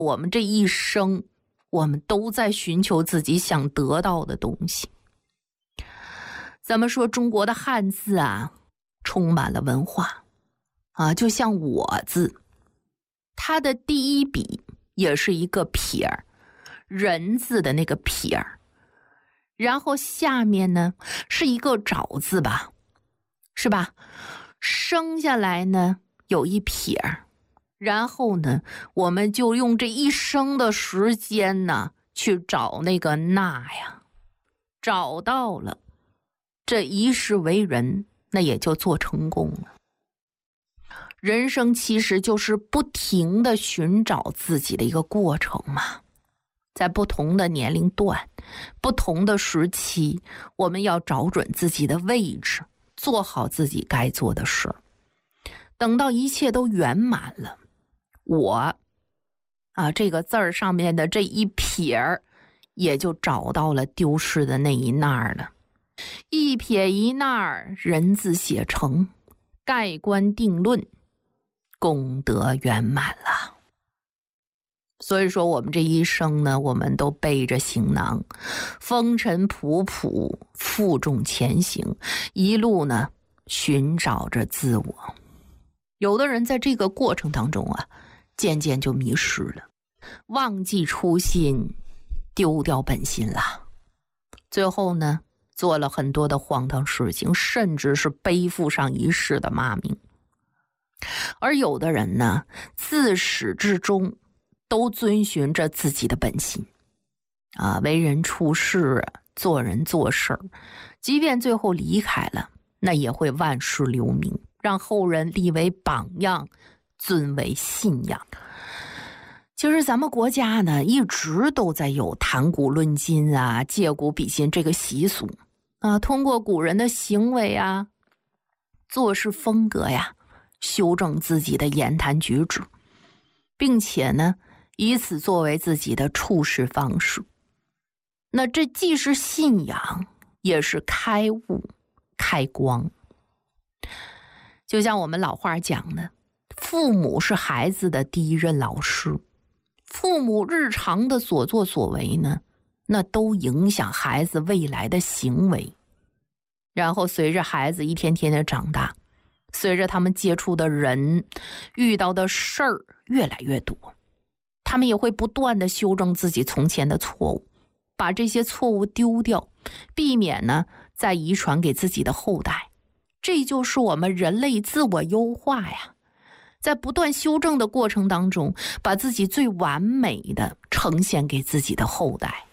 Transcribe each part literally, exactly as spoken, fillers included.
我们这一生，我们都在寻求自己想得到的东西。咱们说中国的汉字啊，充满了文化啊，就像我字，它的第一笔也是一个撇儿，人字的那个撇儿，然后下面呢是一个爪字吧，是吧？生下来呢有一撇儿，然后呢我们就用这一生的时间呢去找那个那呀，找到了，这一世为人，那也就做成功了。人生其实就是不停地寻找自己的一个过程嘛，在不同的年龄段、不同的时期，我们要找准自己的位置，做好自己该做的事。等到一切都圆满了，我啊这个字儿上面的这一撇儿，也就找到了丢失的那一捺儿了。一撇一捺儿，人字写成，盖棺定论，功德圆满了。所以说我们这一生呢，我们都背着行囊，风尘仆仆，负重前行，一路呢寻找着自我。有的人在这个过程当中啊，渐渐就迷失了，忘记初心，丢掉本心了。最后呢，做了很多的荒唐事情，甚至是背负上一世的骂名。而有的人呢，自始至终都遵循着自己的本心啊，为人处事，做人做事，即便最后离开了，那也会万世留名，让后人立为榜样，尊为信仰。其实咱们国家呢，一直都在有谈古论今啊，借古比今这个习俗啊，通过古人的行为啊、做事风格呀，修正自己的言谈举止，并且呢，以此作为自己的处事方式。那这既是信仰，也是开悟、开光。就像我们老话讲的，父母是孩子的第一任老师。父母日常的所作所为呢，那都影响孩子未来的行为。然后随着孩子一天天的长大，随着他们接触的人、遇到的事儿越来越多，他们也会不断的修正自己从前的错误，把这些错误丢掉，避免呢再遗传给自己的后代。这就是我们人类自我优化呀，在不断修正的过程当中，把自己最完美的呈现给自己的后代。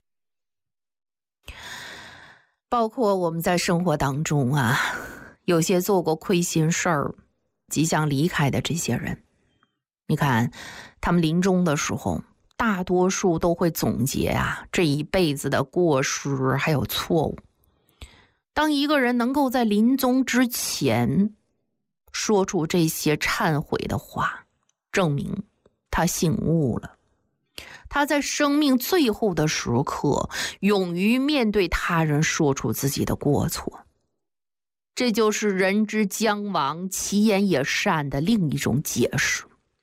包括我们在生活当中啊，有些做过亏心事儿、即将离开的这些人，你看他们临终的时候，大多数都会总结啊这一辈子的过失还有错误。当一个人能够在临终之前说出这些忏悔的话，证明他醒悟了，他在生命最后的时刻勇于面对他人，说出自己的过错。这就是人之将亡，其言也善的另一种解释。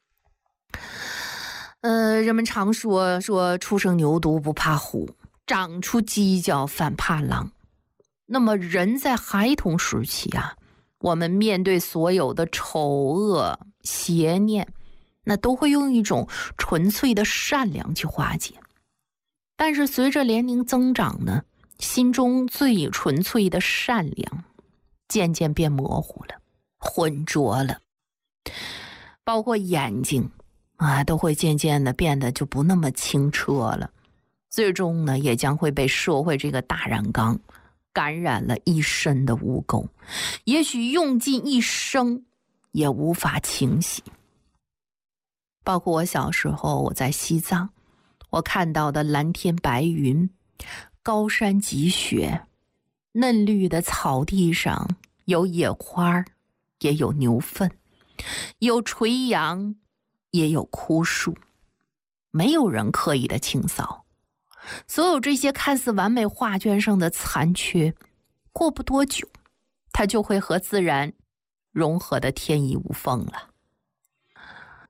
呃，人们常说说初生牛犊不怕虎，长出犄角反怕狼。那么人在孩童时期啊，我们面对所有的丑恶邪念，那都会用一种纯粹的善良去化解。但是随着年龄增长呢，心中最纯粹的善良渐渐变模糊了，浑浊了，包括眼睛啊，都会渐渐的变得就不那么清澈了。最终呢，也将会被社会这个大染缸感染了一身的污垢，也许用尽一生也无法清洗。包括我小时候，我在西藏，我看到的蓝天白云，高山积雪，嫩绿的草地上有野花，也有牛粪，有垂杨，也有枯树，没有人刻意的清扫。所有这些看似完美画卷上的残缺，过不多久，它就会和自然融合的天衣无缝了。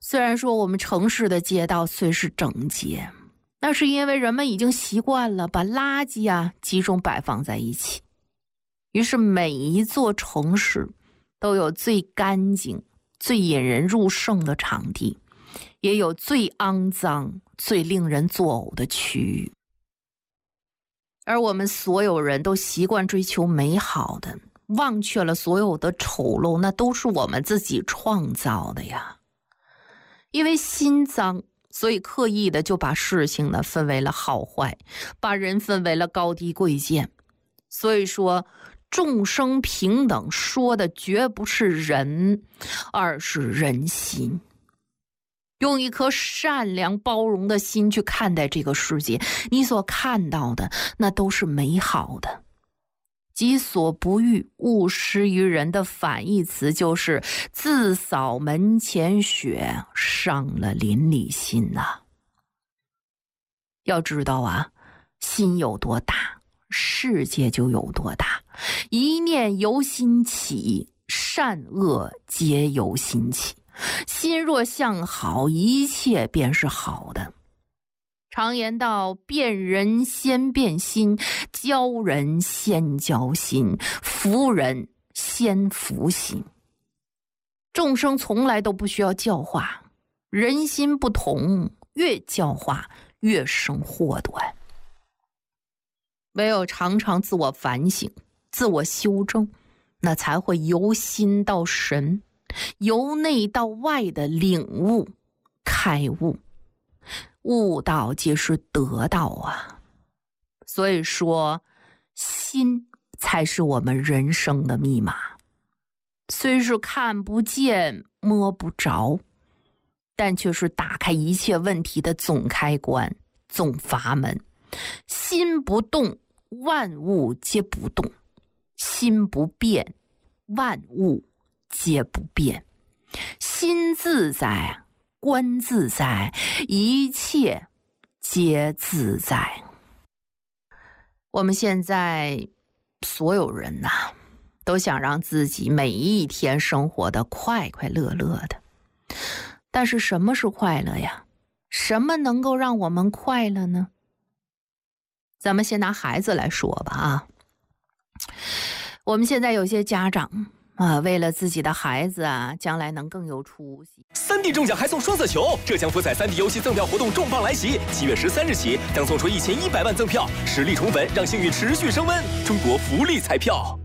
虽然说我们城市的街道虽是整洁，那是因为人们已经习惯了把垃圾啊集中摆放在一起，于是每一座城市都有最干净、最引人入胜的场地，也有最肮脏、最令人作呕的区域。而我们所有人都习惯追求美好的，忘却了所有的丑陋，那都是我们自己创造的呀。因为心脏，所以刻意的就把事情呢分为了好坏，把人分为了高低贵贱。所以说众生平等说的绝不是人，而是人心。用一颗善良包容的心去看待这个世界，你所看到的那都是美好的。己所不欲，勿施于人的反义词就是自扫门前雪，伤了邻里心呐、啊。要知道啊，心有多大，世界就有多大。一念由心起，善恶皆由心起。心若向好，一切便是好的。常言道，变人先变心，教人先教心，服人先服心。众生从来都不需要教化，人心不同，越教化越生祸端。唯有常常自我反省，自我修正，那才会由心到神，由内到外的领悟开悟。悟道即是得道啊。所以说心才是我们人生的密码，虽是看不见摸不着，但却是打开一切问题的总开关总阀门。心不动，万物皆不动；心不变，万物皆不变。心自在，观自在，一切皆自在。我们现在所有人呐、啊，都想让自己每一天生活的快快乐乐的。但是什么是快乐呀？什么能够让我们快乐呢？咱们先拿孩子来说吧啊。我们现在有些家长啊，为了自己的孩子啊，将来能更有出息。 三 D 中奖还送双色球，浙江福彩三 D 游戏赠票活动重磅来袭，七月十三日起将送出一千一百万赠票，实力宠粉，让幸运持续升温。中国福利彩票。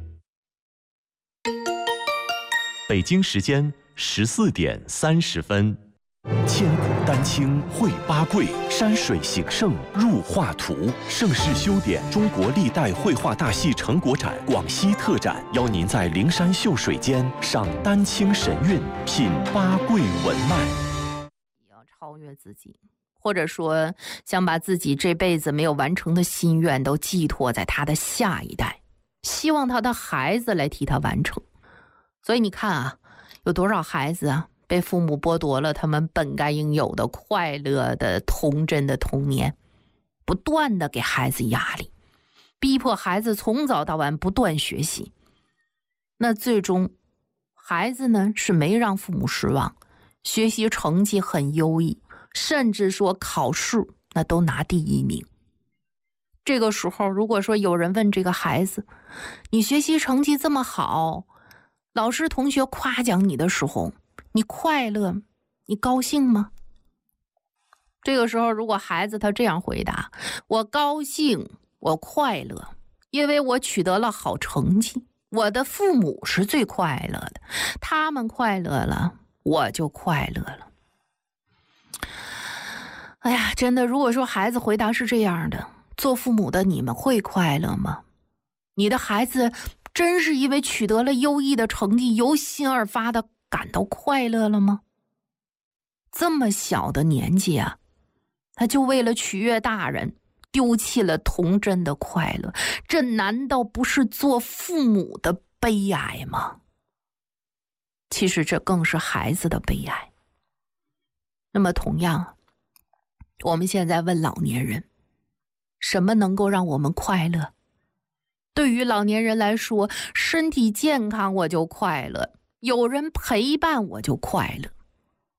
北京时间十四点三十分。千古丹青绘八桂，山水形胜入画图。盛世修典中国历代绘画大戏成果展广西特展，邀您在灵山秀水间赏丹青神韵，品八桂文脉。 要超越自己，或者说想把自己这辈子没有完成的心愿都寄托在他的下一代，希望他的孩子来替他完成。所以你看啊，有多少孩子啊被父母剥夺了他们本该应有的快乐的童真的童年，不断的给孩子压力，逼迫孩子从早到晚不断学习。那最终孩子呢是没让父母失望，学习成绩很优异，甚至说考试那都拿第一名。这个时候如果说有人问这个孩子，你学习成绩这么好，老师同学夸奖你的时候，你快乐，你高兴吗？这个时候如果孩子他这样回答，我高兴，我快乐，因为我取得了好成绩，我的父母是最快乐的，他们快乐了，我就快乐了。哎呀，真的，如果说孩子回答是这样的，做父母的你们会快乐吗？你的孩子真是因为取得了优异的成绩，由心而发的感到快乐了吗？这么小的年纪啊，他就为了取悦大人，丢弃了童真的快乐，这难道不是做父母的悲哀吗？其实这更是孩子的悲哀。那么同样，我们现在问老年人，什么能够让我们快乐？对于老年人来说，身体健康我就快乐，有人陪伴我就快乐。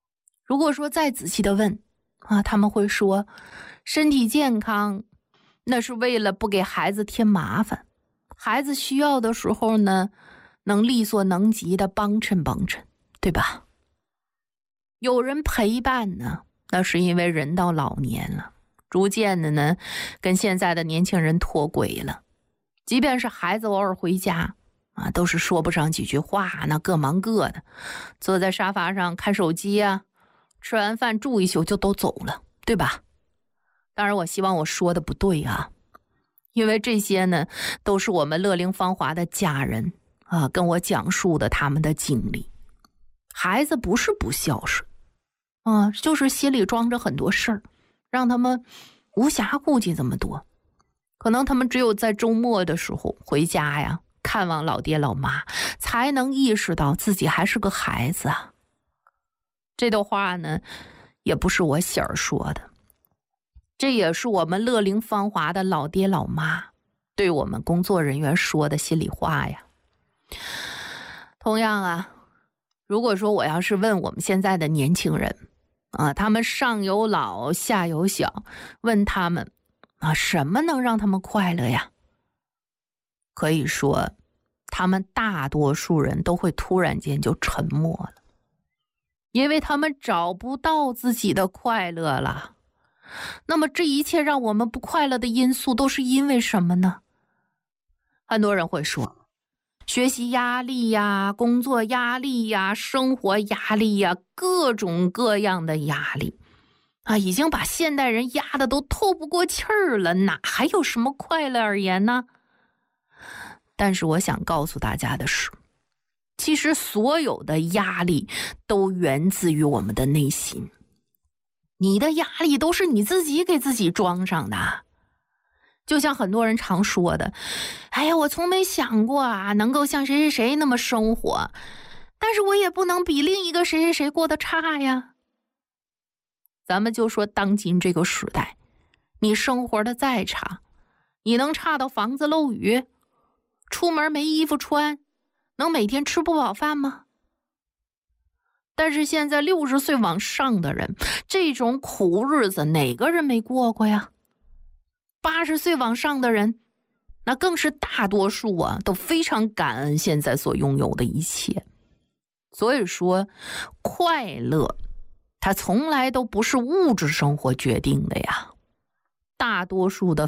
如果说再仔细的问啊，他们会说身体健康那是为了不给孩子添麻烦，孩子需要的时候呢，能力所能及的帮衬帮衬，对吧？有人陪伴呢，那是因为人到老年了，逐渐的呢，跟现在的年轻人脱轨了。即便是孩子偶尔回家啊，都是说不上几句话，那各忙各的，坐在沙发上看手机啊，吃完饭住一宿就都走了，对吧？当然我希望我说的不对啊，因为这些呢都是我们乐龄芳华的家人啊跟我讲述的他们的经历。孩子不是不孝顺啊，就是心里装着很多事儿，让他们无暇顾及这么多。可能他们只有在周末的时候回家呀，看望老爹老妈，才能意识到自己还是个孩子啊。这段话呢，也不是我喜儿说的，这也是我们乐龄芳华的老爹老妈对我们工作人员说的心里话呀。同样啊，如果说我要是问我们现在的年轻人啊，他们上有老下有小，问他们啊，什么能让他们快乐呀？可以说他们大多数人都会突然间就沉默了，因为他们找不到自己的快乐了。那么这一切让我们不快乐的因素都是因为什么呢？很多人会说学习压力呀，工作压力呀，生活压力呀，各种各样的压力啊，已经把现代人压得都透不过气儿了，哪还有什么快乐而言呢？但是我想告诉大家的是，其实所有的压力都源自于我们的内心，你的压力都是你自己给自己装上的。就像很多人常说的，哎呀，我从没想过啊，能够像谁谁谁那么生活，但是我也不能比另一个谁谁谁过得差呀。咱们就说当今这个时代，你生活的再差，你能差到房子漏雨，出门没衣服穿，能每天吃不饱饭吗？但是现在六十岁往上的人，这种苦日子哪个人没过过呀？八十岁往上的人，那更是大多数啊，都非常感恩现在所拥有的一切。所以说，快乐它从来都不是物质生活决定的呀，大多数的